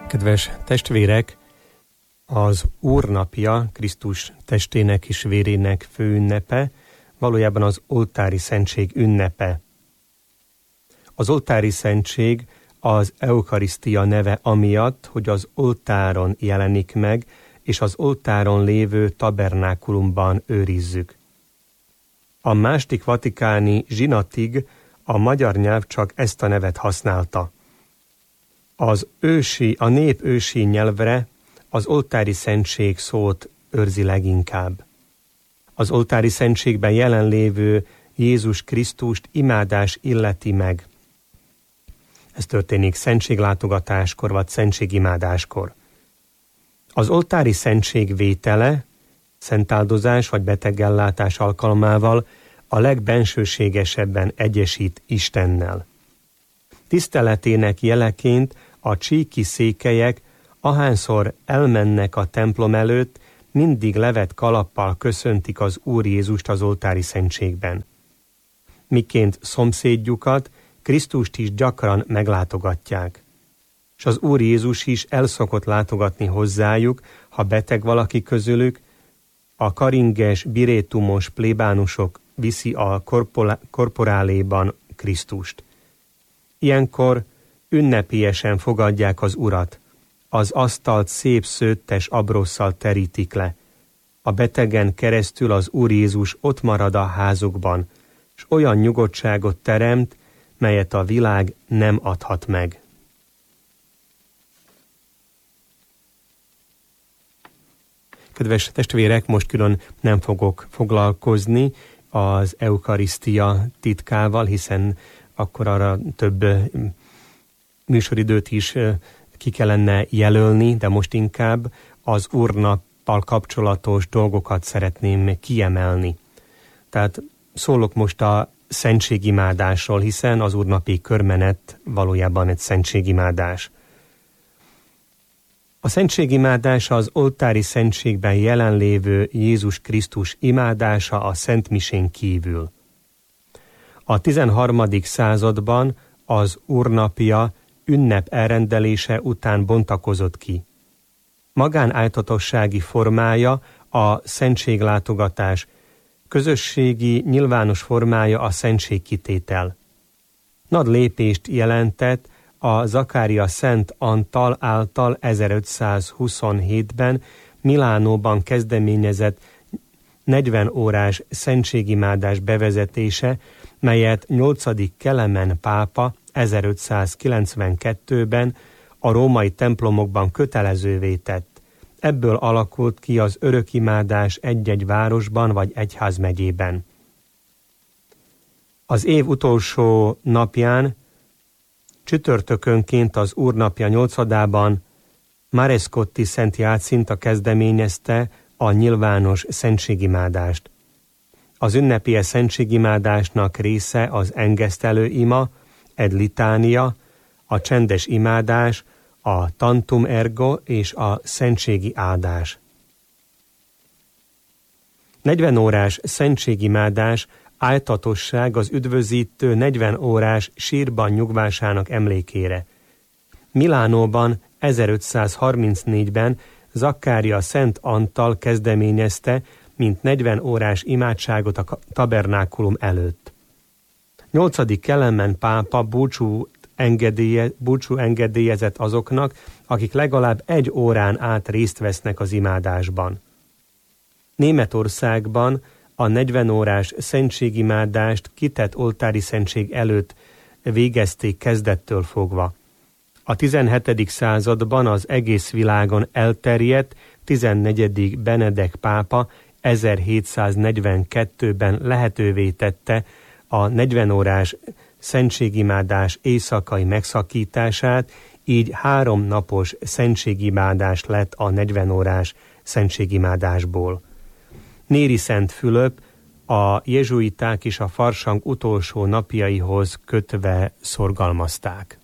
Kedves testvérek, az Úrnapja, Krisztus testének és vérének főünnepe, valójában az oltári szentség ünnepe. Az oltári szentség az eukarisztia neve amiatt, hogy az oltáron jelenik meg, és az oltáron lévő tabernákulumban őrizzük. A második vatikáni zsinatig a magyar nyelv csak ezt a nevet használta. A nép ősi nyelvre az oltári szentség szót őrzi leginkább. Az oltári szentségben jelenlévő Jézus Krisztust imádás illeti meg. Ez történik szentséglátogatáskor vagy szentségimádáskor. Az oltári szentség vétele, szentáldozás vagy betegellátás alkalmával a legbensőségesebben egyesít Istennel. Tiszteletének jeleként a csíki székelyek, ahányszor elmennek a templom előtt, mindig levett kalappal köszöntik az Úr Jézust az oltári szentségben. Miként szomszédjukat, Krisztust is gyakran meglátogatják. És az Úr Jézus is el szokott látogatni hozzájuk, ha beteg valaki közülük, a karinges, birétumos plébánusok viszi a korporáléban Krisztust. Ilyenkor ünnepélyesen fogadják az Urat, az asztalt szép szőttes abrosszal terítik le. A betegen keresztül az Úr Jézus ott marad a házukban, s olyan nyugodtságot teremt, melyet a világ nem adhat meg. Kedves testvérek, most külön nem fogok foglalkozni az eukarisztia titkával, hiszen akkor arra több műsoridőt is ki kellene jelölni, de most inkább az Úrnappal kapcsolatos dolgokat szeretném kiemelni. Tehát szólok most a szentségimádásról, hiszen az úrnapi körmenet valójában egy szentségimádás. A szentségimádás az oltári szentségben jelenlévő Jézus Krisztus imádása a Szentmisén kívül. A 13. században az Úrnapja ünnep elrendelése után bontakozott ki. Magánáltatossági formája a szentséglátogatás, közösségi, nyilvános formája a szentségkitétel. Nagy lépést jelentett a Zakária Szent Antal által 1527-ben Milánóban kezdeményezett 40 órás szentségimádás bevezetése, melyet 8. Kelemen pápa 1592-ben a római templomokban kötelezővé tett. Ebből alakult ki az örökimádás egy-egy városban vagy egyházmegyében. Az év utolsó napján, csütörtökönként az Úrnapja 8-án Marescotti Szent Jácinta kezdeményezte a nyilvános szentségimádást. Az ünnepélyes szentségimádásnak része az engesztelő ima, egy litánia, a csendes imádás, a tantum ergo és a szentségi áldás. 40 órás szentségimádás áltatosság az üdvözítő 40 órás sírban nyugvásának emlékére. Milánóban 1534-ben Zakkária Szent Antal kezdeményezte, mint 40 órás imádságot a tabernákulum előtt. 8. Kelemen pápa búcsú engedélyezett azoknak, akik legalább 1 órán át részt vesznek az imádásban. Németországban a 40 órás szentségimádást kitett oltári szentség előtt végezték kezdettől fogva. A 17. században az egész világon elterjedt 14. Benedek pápa 1742-ben lehetővé tette a 40 órás szentségimádás éjszakai megszakítását, így 3 napos szentségimádás lett a 40 órás szentségimádásból. Néri Szent Fülöp a jezsuiták és a farsang utolsó napjaihoz kötve szorgalmazták.